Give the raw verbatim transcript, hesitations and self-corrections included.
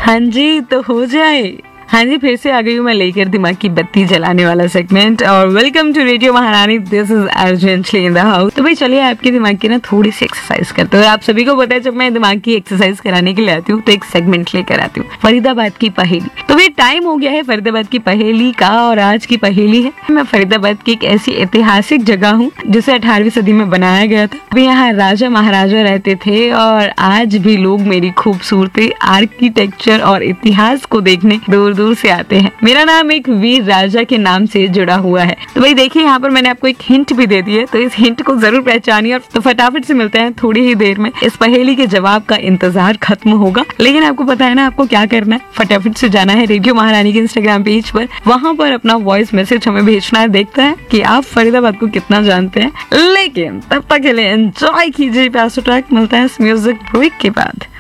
हाँ जी, तो हो जाए। हाँ जी, फिर से आ गई हूँ मैं लेकर दिमाग की बत्ती जलाने वाला सेगमेंट। और वेलकम टू रेडियो महारानी, this is urgently in the house. तो भाई चलिए आपके दिमाग की ना थोड़ी सी एक्सरसाइज करते हैं। आप सभी को पता है जब मैं दिमाग की एक्सरसाइज कराने के लिए आती हूँ तो एक सेगमेंट लेकर आती हूँ, फरीदाबाद की पहेली। तो भाई टाइम हो गया है फरीदाबाद की पहेली का, और आज की पहेली है, मैं फरीदाबाद की एक ऐसी ऐतिहासिक जगह हूँ जिसे अठारहवीं सदी में बनाया गया था। अभी यहाँ राजा महाराजा रहते थे और आज भी लोग मेरी खूबसूरती, आर्किटेक्चर और इतिहास को देखने दूर दूर से आते हैं। मेरा नाम एक वीर राजा के नाम से जुड़ा हुआ है। तो भाई देखिए यहाँ पर मैंने आपको एक हिंट भी दे दी है, तो इस हिंट को जरूर पहचानिए। और तो फटाफट से मिलते हैं थोड़ी ही देर में। इस पहेली के जवाब का इंतजार खत्म होगा, लेकिन आपको पता है ना आपको क्या करना है। फटाफट से जाना है रेडियो महारानी के इंस्टाग्राम पेज पर, वहां पर अपना वॉइस मैसेज हमें भेजना है। देखता है कि आप फरीदाबाद को कितना जानते हैं। लेकिन तब तक के लिए एंजॉय कीजिए प्यासो ट्रैक। मिलता है इस म्यूजिक ब्रेक के बाद।